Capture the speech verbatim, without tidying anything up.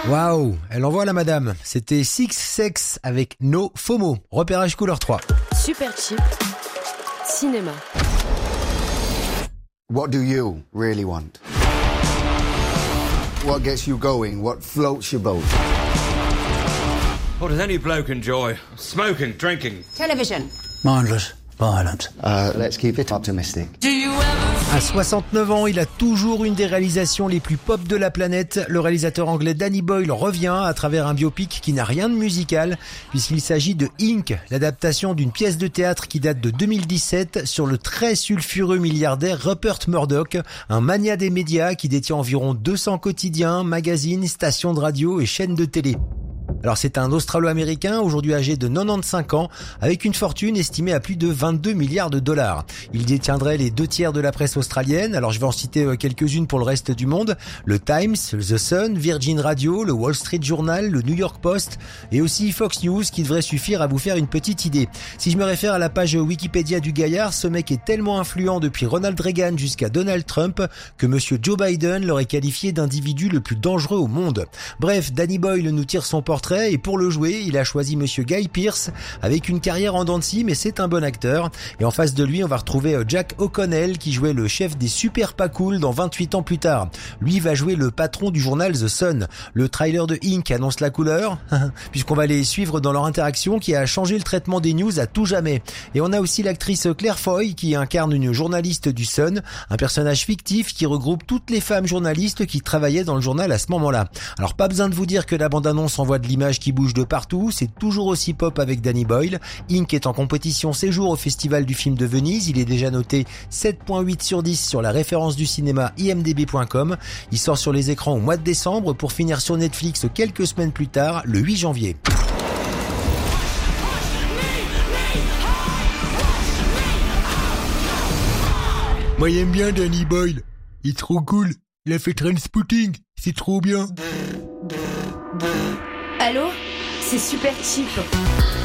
Waouh, elle envoie la madame. C'était Six Sex avec No FOMO. Repérage couleur trois. Super Cheap, cinéma. What do you really want? What gets you going? What floats your boat? What does any bloke enjoy? Smoking, drinking. Television. Mindless violence. Uh, let's keep it optimistic. À soixante-neuf ans, il a toujours une des réalisations les plus pop de la planète. Le réalisateur anglais Danny Boyle revient à travers un biopic qui n'a rien de musical, puisqu'il s'agit de Inc, l'adaptation d'une pièce de théâtre qui date de deux mille dix-sept sur le très sulfureux milliardaire Rupert Murdoch, un mania des médias qui détient environ deux cents quotidiens, magazines, stations de radio et chaînes de télé. Alors c'est un Australo-Américain, aujourd'hui âgé de quatre-vingt-quinze ans, avec une fortune estimée à plus de vingt-deux milliards de dollars. Il détiendrait les deux tiers de la presse australienne, alors je vais en citer quelques-unes pour le reste du monde. Le Times, The Sun, Virgin Radio, le Wall Street Journal, le New York Post et aussi Fox News qui devrait suffire à vous faire une petite idée. Si je me réfère à la page Wikipédia du gaillard, ce mec est tellement influent depuis Ronald Reagan jusqu'à Donald Trump que monsieur Joe Biden l'aurait qualifié d'individu le plus dangereux au monde. Bref, Danny Boyle nous tire son portrait et pour le jouer, il a choisi monsieur Guy Pearce avec une carrière en dents de scie, mais c'est un bon acteur. Et en face de lui, on va retrouver Jack O'Connell qui jouait le chef des super pas cool dans vingt-huit ans plus tard. Lui va jouer le patron du journal The Sun. Le trailer de Inc annonce la couleur, puisqu'on va les suivre dans leur interaction qui a changé le traitement des news à tout jamais. Et on a aussi l'actrice Claire Foy qui incarne une journaliste du Sun, un personnage fictif qui regroupe toutes les femmes journalistes qui travaillaient dans le journal à ce moment-là. Alors pas besoin de vous dire que la bande-annonce envoie de l'image qui bouge de partout, c'est toujours aussi pop avec Danny Boyle. Inc est en compétition séjour au Festival du film de Venise, il est déjà noté sept virgule huit sur dix sur la référence du cinéma i m d b point com. Il sort sur les écrans au mois de décembre pour finir sur Netflix quelques semaines plus tard, le huit janvier. Moi j'aime bien Danny Boyle, il est trop cool, il a fait Trainspotting, c'est trop bien. Allô ? C'est Super Cheap.